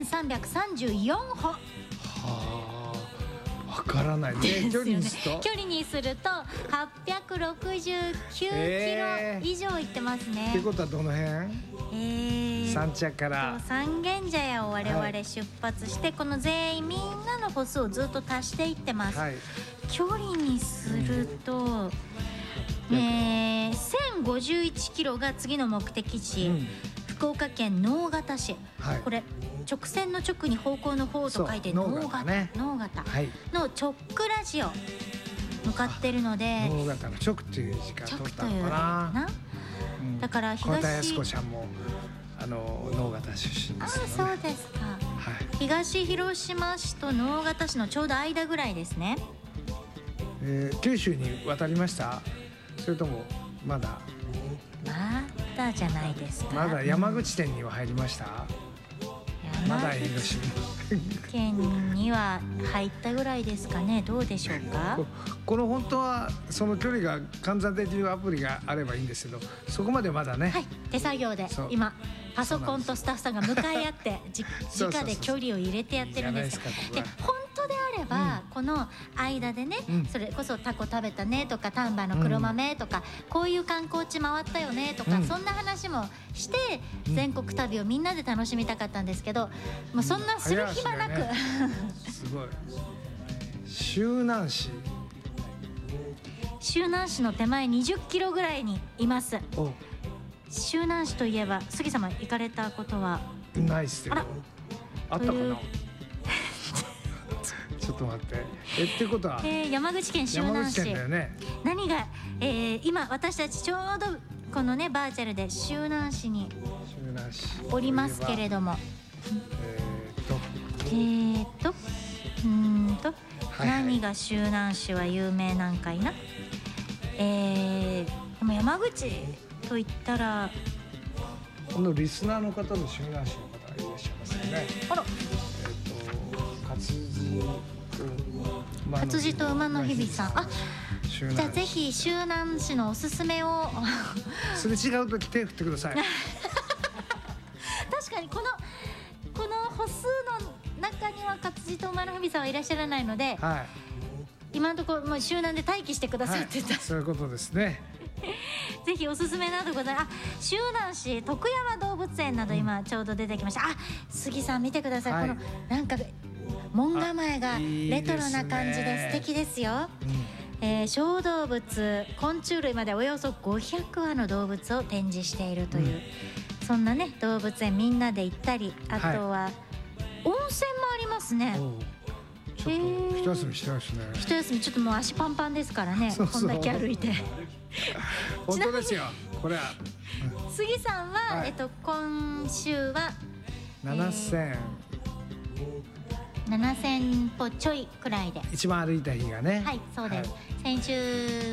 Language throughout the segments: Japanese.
334歩。 はあ、わからないね。距離にすると距離にすると869キロ以上いってますね。 ってことはどの辺？三茶から三軒茶屋を我々出発して、この全員みんなの歩数をずっと足していってます。距離にすると、1051キロが次の目的地、福岡県直方市、これ直線の直に方向の方と書いて直方の直ラジオ向かってるので、 直方の直っていう字が取ったのかな。 だから小田靖子ちゃんも直方出身ですよね。 そうですか。東広島市と直方市のちょうど間ぐらいですね。 九州に渡りました？それともまだじゃないですか。 まだ山口県には入りました？まだ広島県には入ったぐらいですかね。どうでしょうか。 この本当はその距離が換算できるアプリがあればいいんですけど、そこまでまだね、 手作業で今パソコンとスタッフさんが向かい合って直で距離を入れてやってるんです。で、本当であれば、この間でね、それこそタコ食べたねとか、丹波の黒豆とか、こういう観光地回ったよねとか、そんな話もして全国旅をみんなで楽しみたかったんですけど、もうそんなする暇なく、 すごい。周南市の手前20キロぐらいにいます。周南市といえば杉様行かれたことは？ ないっすよ。あったかな。ちょっと待って。ってことは、 山口県周南市、何が、今私たちちょうどこのねバーチャルで周南市におりますけれども、何が周南市は有名なんかいな。でも山口と言ったら、 このリスナーの方で周南市の方がいらっしゃいますよね。 活字と馬の日々さん。じゃあぜひ周南市のおすすめをすれ違うとき手振ってください。 確かにこの歩数の中には活字と馬の日々さんはいらっしゃらないので、今のところもう周南で待機してくださいって言った、 そういうことですね。 ぜひおすすめなどございます。周南市徳山動物園など今ちょうど出てきました。杉さん見てください。このなんか門構えがレトロな感じで素敵ですよ。小動物昆虫類までおよそ500羽の動物を展示しているという、そんなね動物園みんなで行ったり、あとは温泉もありますね。 ちょっと一休みしてますね。 一休み、ちょっともう足パンパンですからね。こんだけ歩いて。 本当ですよ。これは杉さんは、今週は7000歩ちょいくらいで一番歩いた日がね。 そうです。先週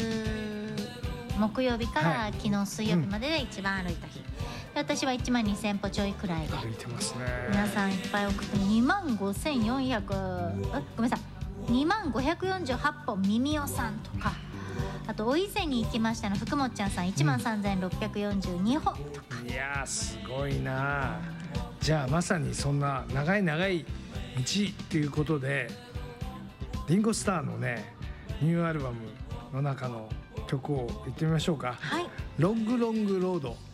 木曜日から昨日水曜日までで一番歩いた日。私は12000歩ちょいくらいで歩いてますね。 皆さんいっぱい送って25400、ごめんなさい、20548歩耳尾さんとか、あとお伊勢に行きましたの福もっちゃんさん13642歩とか。 いやすごいな。じゃあまさにそんな長い道っていうことで、リンゴスターのねニューアルバムの中の曲を言ってみましょうか。ロングロングロード。